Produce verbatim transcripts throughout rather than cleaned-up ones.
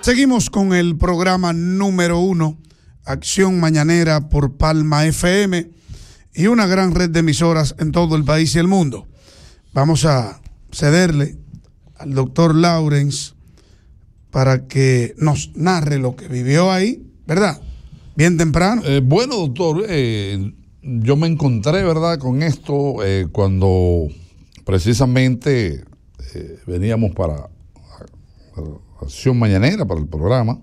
Seguimos con el programa número uno, Acción Mañanera por Palma F M y una gran red de emisoras en todo el país y el mundo. Vamos a cederle al doctor Lawrence para que nos narre lo que vivió ahí, ¿verdad? Bien temprano. Eh, bueno, doctor, eh, yo me encontré, ¿verdad?, con esto eh, cuando precisamente eh, veníamos para Acción Mañanera, para el programa,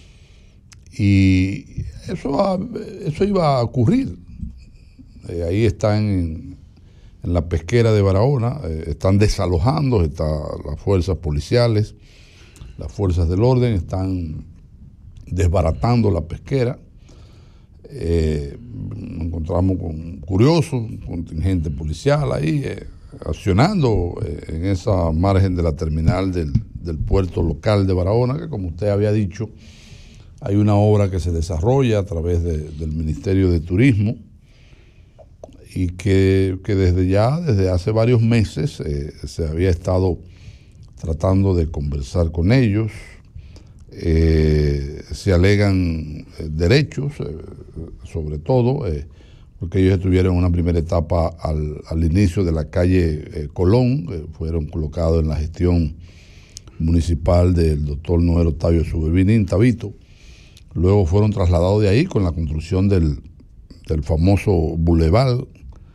y eso, va, eso iba a ocurrir. Eh, ahí están en, en la pesquera de Barahona, eh, están desalojando, están las fuerzas policiales, las fuerzas del orden, están desbaratando la pesquera. Eh, nos encontramos con curiosos, un contingente policial ahí, eh, accionando eh, en esa margen de la terminal del, del puerto local de Barahona, que como usted había dicho, hay una obra que se desarrolla a través de, del Ministerio de Turismo y que, que desde ya, desde hace varios meses, eh, se había estado tratando de conversar con ellos. Eh, se alegan eh, derechos, eh, sobre todo, eh, porque ellos estuvieron en una primera etapa al, al inicio de la calle eh, Colón, eh, fueron colocados en la gestión municipal del doctor Noel Octavio Subevinín Tabito. Luego fueron trasladados de ahí con la construcción del, del famoso bulevar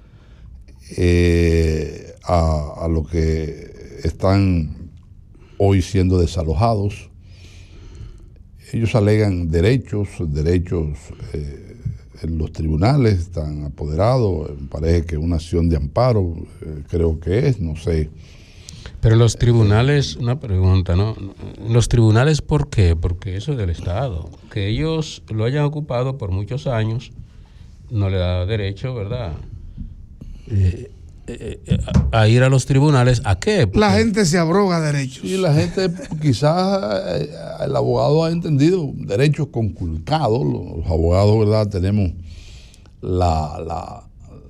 eh, a, a lo que están hoy siendo desalojados. Ellos alegan derechos, derechos eh, en los tribunales, están apoderados, me parece que una acción de amparo, eh, creo que es, no sé. Pero los tribunales, una pregunta, ¿no? ¿Los tribunales por qué? Porque eso es del Estado. Que ellos lo hayan ocupado por muchos años no le da derecho, ¿verdad? Eh, eh, eh, a ir a los tribunales, ¿a qué? Porque la gente se abroga derechos. Y la gente, quizás el abogado ha entendido derechos conculcados. Los abogados, ¿verdad?, tenemos la, la,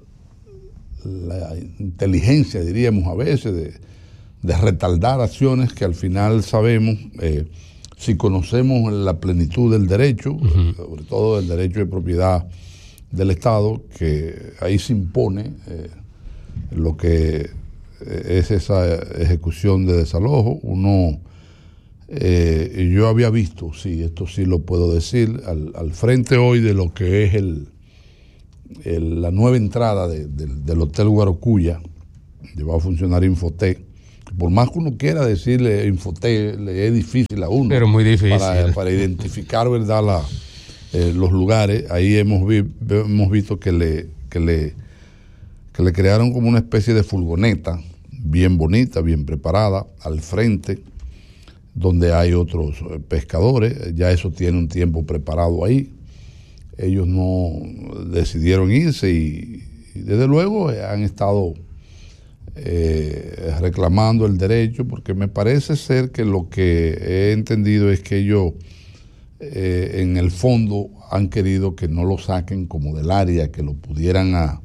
la inteligencia, diríamos a veces, de, de retardar acciones que al final sabemos, eh, si conocemos la plenitud del derecho, uh-huh. sobre todo el derecho de propiedad del Estado, que ahí se impone eh, lo que es esa ejecución de desalojo. Uno, eh, yo había visto, sí, esto sí lo puedo decir, al, al frente hoy de lo que es el, el la nueva entrada de, de, del Hotel Guarocuya, donde va a funcionar Infotec. Por más que uno quiera decirle Infotec, le es difícil a uno. Pero muy difícil. Para, para identificar, ¿verdad?, la, eh, los lugares. Ahí hemos, vi, hemos visto que le, que le que le crearon como una especie de furgoneta bien bonita, bien preparada, al frente, donde hay otros pescadores. Ya eso tiene un tiempo preparado ahí. Ellos no decidieron irse y, y desde luego han estado eh, reclamando el derecho, porque me parece ser que lo que he entendido es que ellos eh, en el fondo han querido que no lo saquen como del área, que lo pudieran a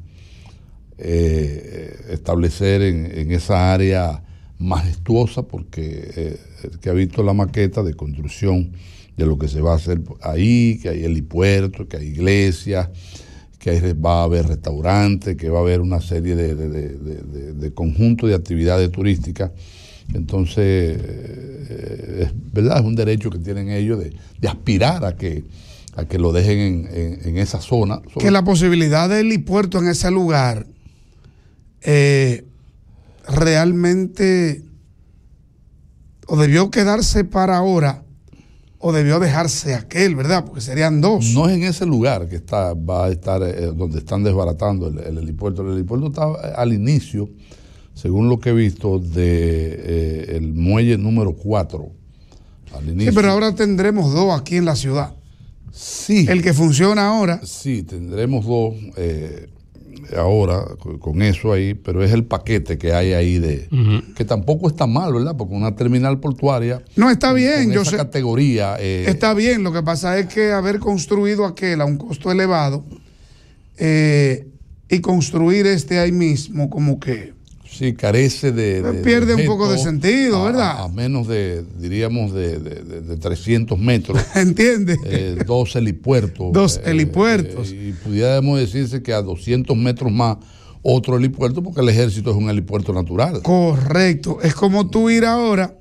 Eh, establecer en, en esa área majestuosa, porque eh, el que ha visto la maqueta de construcción de lo que se va a hacer ahí, que hay helipuerto, que hay iglesias, que hay, va a haber restaurantes, que va a haber una serie de, de, de, de, de conjuntos de actividades turísticas. Entonces, eh, es verdad, es un derecho que tienen ellos de, de aspirar a que a que lo dejen en, en, en esa zona. Que la posibilidad del helipuerto en ese lugar Eh, realmente o debió quedarse para ahora o debió dejarse aquel, ¿verdad? Porque serían dos. No es en ese lugar que está, va a estar eh, donde están desbaratando el, el helipuerto. El helipuerto está al inicio, según lo que he visto, de eh, el muelle número cuatro. Al inicio. Sí, pero ahora tendremos dos aquí en la ciudad. Sí. El que funciona ahora. Sí, tendremos dos eh, ahora con eso ahí, pero es el paquete que hay ahí de uh-huh. que tampoco está mal, ¿verdad? Porque una terminal portuaria no está bien, con yo esa sé, categoría eh, está bien. Lo que pasa es que haber construido aquel a un costo elevado eh, y construir este ahí mismo, como que Sí, carece de... de pierde de un poco de sentido, a, ¿verdad? A, a menos de, diríamos, de, de, de, de trescientos metros. ¿Entiendes? Eh, dos helipuertos. Dos eh, helipuertos. Eh, y pudiéramos decirse que a doscientos metros más otro helipuerto, porque el ejército es un helipuerto natural. Correcto. Es como tú ir ahora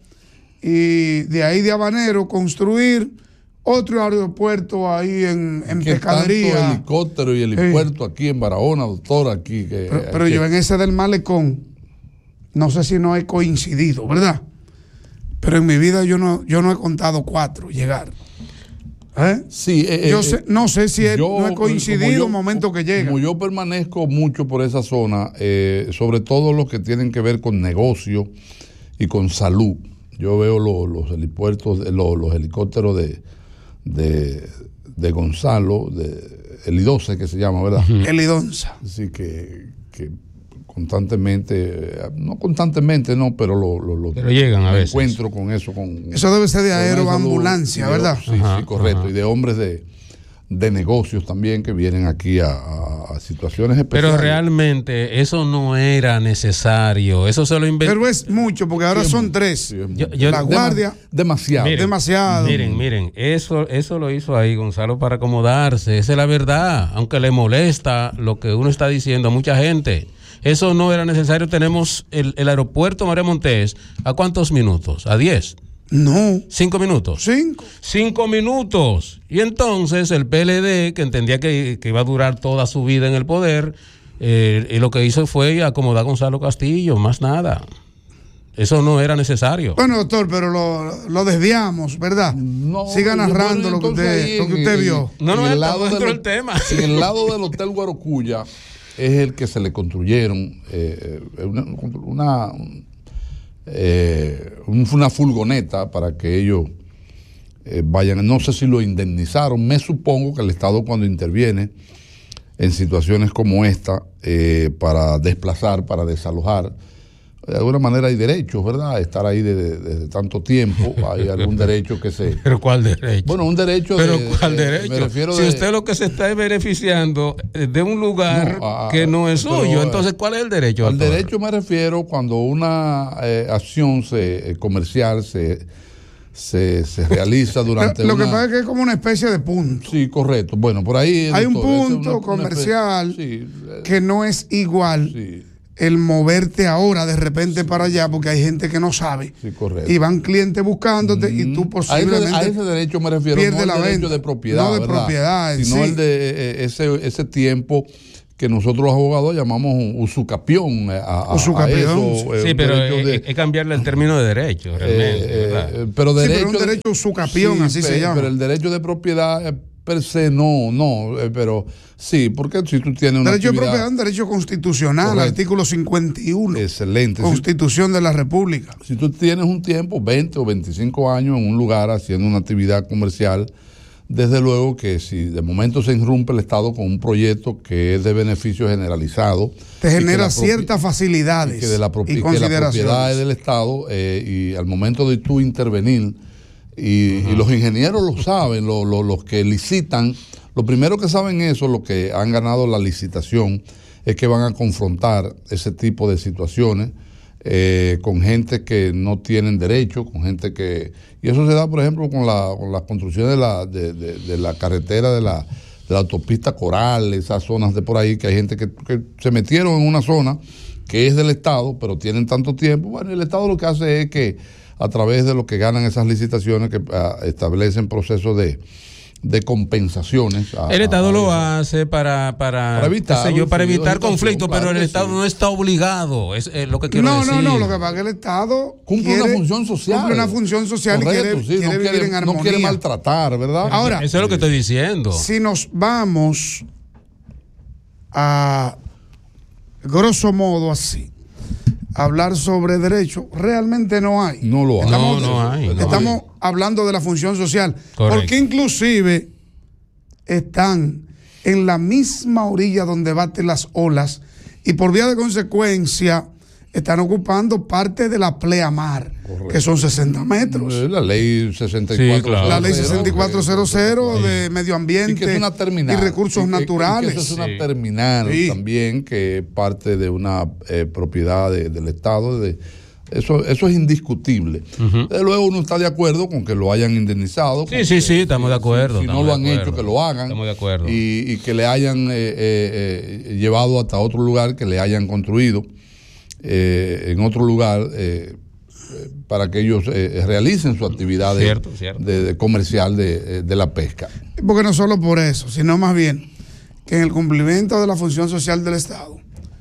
y de ahí de Habanero construir otro aeropuerto ahí en, en Pescadería. Tanto helicóptero y helipuerto sí. Aquí en Barahona, doctor, aquí. Que, pero pero que, yo en ese del Malecón, no sé si no he coincidido, ¿verdad? Pero en mi vida yo no, yo no he contado cuatro llegar. ¿Eh? Sí, eh, yo eh, sé, no sé si he, yo, no he coincidido el momento que llega. Como yo permanezco mucho por esa zona, eh, sobre todo los que tienen que ver con negocio y con salud. Yo veo lo, los helipuertos, los, los helicópteros de, de, de Gonzalo, de Elidoce, que se llama, ¿verdad? Elidonza. Así que, que constantemente, no constantemente, no, pero lo, lo, lo pero llegan a veces. Encuentro con eso. Con, eso debe ser de aeroambulancia, ¿verdad? Sí, ajá, sí, correcto. Ajá. Y de hombres de, de negocios también que vienen aquí a, a, a situaciones especiales. Pero realmente eso no era necesario. Eso se lo inventó. Pero es mucho, porque ahora sí, son tres. Sí, yo, yo, la guardia. Demasiado. Miren, demasiado. Miren, miren, eso, eso lo hizo ahí Gonzalo para acomodarse. Esa es la verdad. Aunque le molesta lo que uno está diciendo a mucha gente. Eso no era necesario. Tenemos el, el aeropuerto María Montés. ¿A cuántos minutos? ¿A diez? No. ¿Cinco minutos? Cinco. Cinco minutos. Y entonces el P L D, que entendía que, que iba a durar toda su vida en el poder, eh, y lo que hizo fue acomodar a Gonzalo Castillo, más nada. Eso no era necesario. Bueno, doctor, pero lo, lo desviamos, ¿verdad? No, siga narrando lo que usted, lo que usted vio. No, no, en el está lado dentro del, del tema. En el lado del Hotel Guarocuya es el que se le construyeron eh, una, una, eh, una furgoneta para que ellos eh, vayan. No sé si lo indemnizaron. Me supongo que el Estado, cuando interviene en situaciones como esta, eh, para desplazar, para desalojar, de alguna manera hay derechos, ¿verdad? Estar ahí desde de, de tanto tiempo, hay algún derecho que se... ¿Pero cuál derecho? Bueno, un derecho ¿Pero de... cuál de, derecho? Me refiero si de, usted lo que se está beneficiando de un lugar no, a, que no es pero, suyo, entonces ¿cuál es el derecho? Al derecho me refiero cuando una eh, acción se, eh, comercial se, se, se realiza durante Lo una... que pasa es que es como una especie de punto. Sí, correcto. Bueno, por ahí... Hay doctor, un punto una, comercial una especie, sí, que no es igual... Sí. El moverte ahora de repente sí. para allá, porque hay gente que no sabe. Sí, correcto. Y van clientes buscándote mm. y tú posiblemente. A ese, a ese derecho me refiero, pierde no la al derecho venta, de propiedad, no de ¿verdad? propiedad, sino sí. el de eh, ese, ese tiempo que nosotros los abogados llamamos usucapión. A, a, usucapión. A eso, sí, eh, pero es, de, es cambiarle el término de derecho, realmente. Eh, eh, pero derecho, sí, pero un derecho usucapión, sí, así pero, se llama. Pero el derecho de propiedad eh, per se no, no, eh, pero sí, porque si tú tienes una derecho actividad, de propiedad es un derecho constitucional, correcto. Artículo cincuenta y uno. Excelente. Constitución de la República. Si tú tienes un tiempo, veinte o veinticinco años en un lugar haciendo una actividad comercial, desde luego que si de momento se irrumpe el Estado con un proyecto que es de beneficio generalizado, te genera ciertas facilidades y que, de la y y que la propiedad es del Estado, eh, y al momento de tú intervenir, y, uh-huh. y los ingenieros lo saben, lo, lo, los que licitan, lo primero que saben eso, los que han ganado la licitación, es que van a confrontar ese tipo de situaciones eh, con gente que no tienen derecho, con gente que... Y eso se da, por ejemplo, con la, con la construcción de la, de, de, de la carretera de la, de la autopista Coral, esas zonas de por ahí, que hay gente que, que se metieron en una zona que es del Estado, pero tienen tanto tiempo. Bueno, el Estado lo que hace es que a través de lo que ganan esas licitaciones, que uh, establecen procesos de, de compensaciones. A, el Estado a, a lo hace para, para, para evitar, yo, para evitar conflictos, claro, pero el Estado sí. no está obligado, es, es lo que quiero no, decir. No, no, no, lo que pasa es que el Estado cumple quiere, una función social. Cumple una función social. Correcto, y quiere, sí, quiere no vivir quiere, en armonía. No quiere maltratar, ¿verdad? Ahora, eso es lo que estoy diciendo. Si nos vamos a grosso modo así, hablar sobre derecho, realmente no hay. No lo hay. Estamos, no, no hay. No estamos hay. hablando de la función social. Correcto. Porque inclusive están en la misma orilla donde baten las olas y por vía de consecuencia están ocupando parte de la pleamar, correcto, que son sesenta metros. La ley sesenta y cuatro cero cero. Sí, claro. La ley sesenta y cuatro cero cero sí, de medio ambiente y, que es una terminal, y recursos y que, naturales. Y que eso es una sí. terminal sí. también, que es parte de una eh, propiedad de, del Estado. De, Eso, eso es indiscutible. Uh-huh. Desde luego uno está de acuerdo con que lo hayan indemnizado. Sí, sí, sí, estamos de acuerdo. Si, si no lo han hecho, que lo hagan. Estamos de acuerdo. Y, y que le hayan eh, eh, eh, llevado hasta otro lugar, que le hayan construido eh, en otro lugar eh, para que ellos eh, realicen su actividad de, cierto, cierto. de, de comercial de, de la pesca. Porque no solo por eso, sino más bien que en el cumplimiento de la función social del Estado,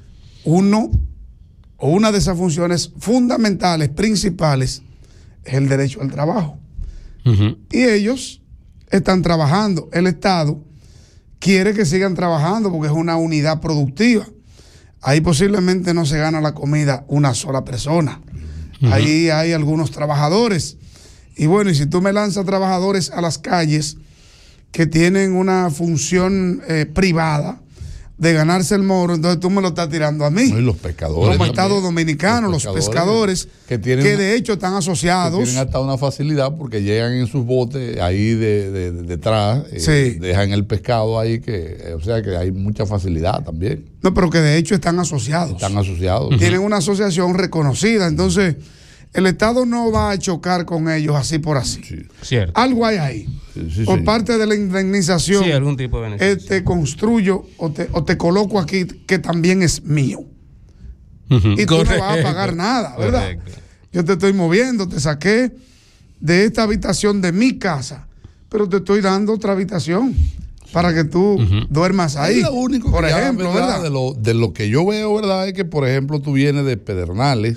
uno o una de esas funciones fundamentales, principales, es el derecho al trabajo. Uh-huh. Y ellos están trabajando. El Estado quiere que sigan trabajando porque es una unidad productiva. Ahí posiblemente no se gana la comida una sola persona. Uh-huh. Ahí hay algunos trabajadores. Y bueno, y si tú me lanzas trabajadores a las calles que tienen una función eh, privada de ganarse el moro, entonces tú me lo estás tirando a mí. No, y los pescadores. Como Estado Dominicano, los pescadores, los pescadores que, tienen, que de hecho están asociados. Que tienen hasta una facilidad porque llegan en sus botes ahí de, de, de detrás, sí. eh, dejan el pescado ahí, que o sea que hay mucha facilidad también. No, pero que de hecho están asociados. Están asociados. Tienen una asociación reconocida, entonces el Estado no va a chocar con ellos así por así. Sí. Cierto. Algo hay ahí. Sí, sí, por sí. parte de la indemnización. Sí, algún tipo de beneficio. Eh, te construyo o te, o te coloco aquí que también es mío. Uh-huh. Y tú Correcto. no vas a pagar nada, ¿verdad? Correcto. Yo te estoy moviendo, te saqué de esta habitación de mi casa, pero te estoy dando otra habitación para que tú uh-huh. duermas ahí. Es lo único por que ejemplo, ya, ¿verdad? ¿verdad? De lo, de lo que yo veo, ¿verdad? Es que, por ejemplo, tú vienes de Pedernales,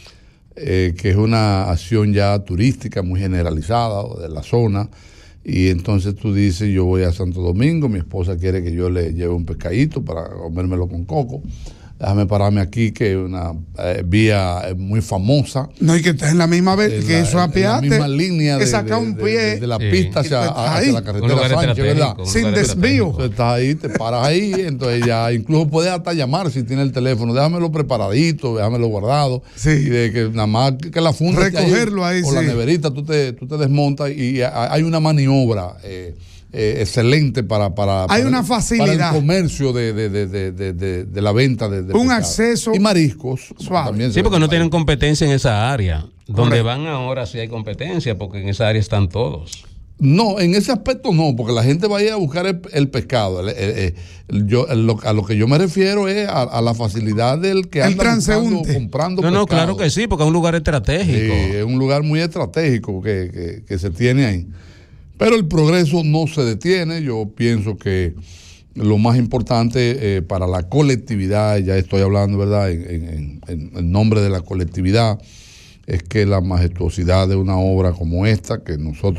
Eh, que es una acción ya turística muy generalizada de la zona, y entonces tú dices, yo voy a Santo Domingo, mi esposa quiere que yo le lleve un pescadito para comérmelo con coco, déjame pararme aquí, que es una eh, vía muy famosa. No, y que está en la misma vez, que eso apiate. En la misma línea que de, saca un de, pie. de, de la sí. pista hacia, hacia la carretera Sánchez, ¿verdad? Sin desvío. Entonces estás ahí, te paras ahí, entonces ya incluso puedes hasta llamar si tienes el teléfono, déjamelo preparadito, déjamelo guardado. Sí. Y de que nada más que la funda recogerlo ahí, ahí o sí. la neverita, tú te, tú te desmontas y hay una maniobra eh, Eh, excelente para, para, hay para, una el, facilidad para el comercio de, de, de, de, de, de, de la venta de, de un pescado. acceso y mariscos suave. También sí, porque no tienen competencia en esa área. Donde Correcto. van ahora sí hay competencia, porque en esa área están todos. No, en ese aspecto no, porque la gente va a ir a buscar el, el pescado. El, el, el, yo, el, lo, a lo que yo me refiero es a, a la facilidad del que el anda buscando, comprando no, pescado. No, claro que sí, porque es un lugar estratégico. Sí, es un lugar muy estratégico que, que, que se tiene ahí. Pero el progreso no se detiene. Yo pienso que lo más importante eh, para la colectividad, ya estoy hablando, ¿verdad?, en, en, en, en nombre de la colectividad, es que la majestuosidad de una obra como esta, que nosotros